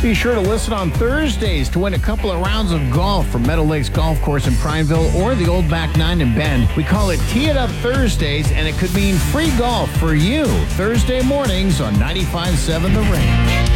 Be sure to listen on Thursdays to win a couple of rounds of golf from Meadow Lakes Golf Course in Prineville or the Old Back Nine in Bend. We call it Tee It Up Thursdays, and it could mean free golf for you. Thursday mornings on 95.7 The Range.